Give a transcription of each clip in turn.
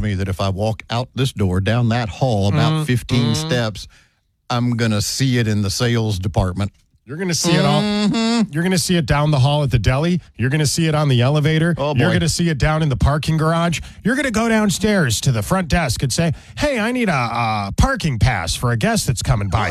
me that if I walk out this door, down that hall, about 15 steps, I'm going to see it in the sales department. You're going to see it all. You're going to see it down the hall at the deli. You're going to see it on the elevator. Oh, boy. You're going to see it down in the parking garage. You're going to go downstairs to the front desk and say, hey, I need a parking pass for a guest that's coming by.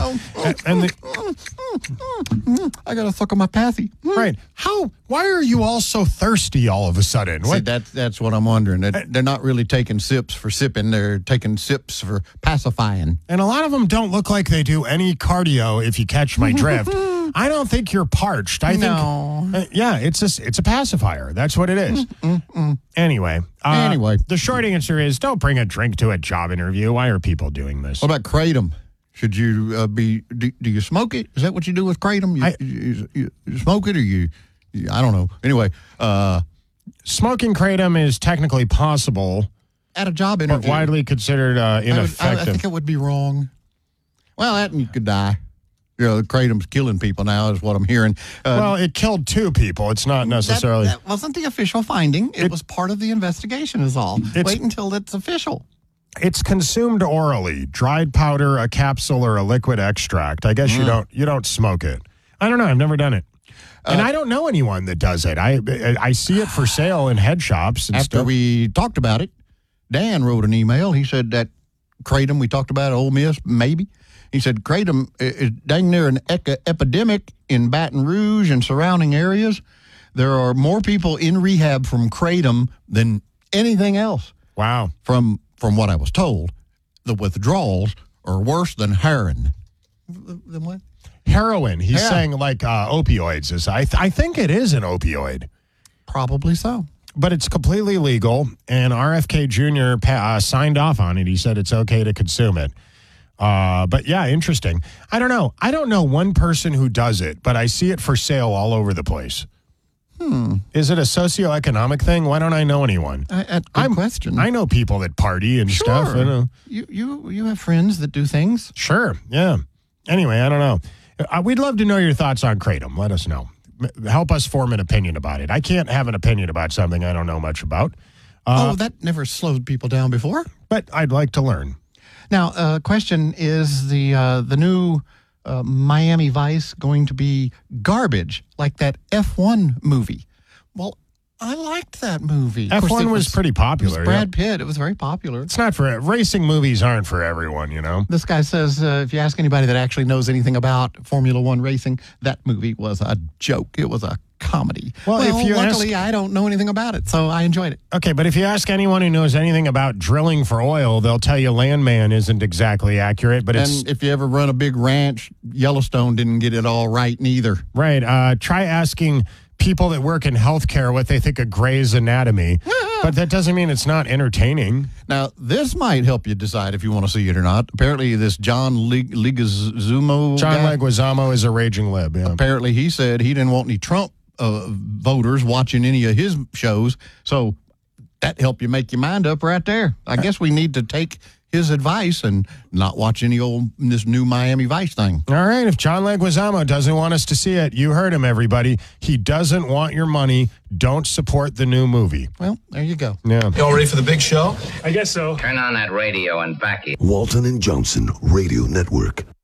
I got to suck on my pathy. Right. Why are you all so thirsty all of a sudden? See, that's what I'm wondering. They're not really taking sips for sipping. They're taking sips for pacifying. And a lot of them don't look like they do any cardio, if you catch my drift. I don't think you're parched. I think, it's a pacifier. That's what it is. Anyway, the short answer is don't bring a drink to a job interview. Why are people doing this? What about kratom? Should you do you smoke it? Is that what you do with kratom? You smoke it, or I don't know. Anyway, smoking kratom is technically possible at a job interview, but widely considered ineffective. I think it would be wrong. Well, that and you could die. The kratom's killing people now, is what I'm hearing. Well, it killed 2 people. It's not necessarily. That wasn't the official finding. It was part of the investigation, is all. Wait until it's official. It's consumed orally, dried powder, a capsule, or a liquid extract. I guess you don't smoke it. I don't know. I've never done it. And I don't know anyone that does it. I see it for sale in head shops and After stuff. we talked about it, Dan wrote an email. He said that kratom, we talked about Ole Miss, maybe. He said kratom is dang near an epidemic in Baton Rouge and surrounding areas. There are more people in rehab from kratom than anything else. Wow. From what I was told, the withdrawals are worse than heroin. Than what? Heroin. He's saying like opioids. I think it is an opioid. Probably so. But it's completely legal, and RFK Jr. Signed off on it. He said it's okay to consume it. But yeah, interesting. I don't know. I don't know one person who does it, but I see it for sale all over the place. Is it a socioeconomic thing? Why don't I know anyone? Good question. I know people that party and stuff. I know. You have friends that do things? Sure, yeah. Anyway, I don't know. We'd love to know your thoughts on kratom. Let us know. Help us form an opinion about it. I can't have an opinion about something I don't know much about. That never slowed people down before. But I'd like to learn. Now, question is the new Miami Vice going to be garbage like that F1 movie? Well, I liked that movie. F1 was pretty popular. It was Brad Pitt. It was very popular. It's not for racing movies aren't for everyone, you know. This guy says if you ask anybody that actually knows anything about Formula One racing, that movie was a joke. It was a comedy. Well, if you luckily, I don't know anything about it, so I enjoyed it. Okay, but if you ask anyone who knows anything about drilling for oil, they'll tell you Landman isn't exactly accurate. But and if you ever run a big ranch, Yellowstone didn't get it all right neither. Right. Try asking people that work in healthcare what they think of Grey's Anatomy. But that doesn't mean it's not entertaining. Now, this might help you decide if you want to see it or not. Apparently, this John Leguizamo is a raging lib. Yeah. Apparently, he said he didn't want any Trump voters watching any of his shows. So that helped you make your mind up right there. I guess we need to take his advice and not watch this new Miami Vice thing. All right, if John Leguizamo doesn't want us to see it, you heard him, everybody. He doesn't want your money. Don't support the new movie. Well, there you go. Yeah. You all ready for the big show? I guess so. Turn on that radio and back it. Walton and Johnson Radio Network.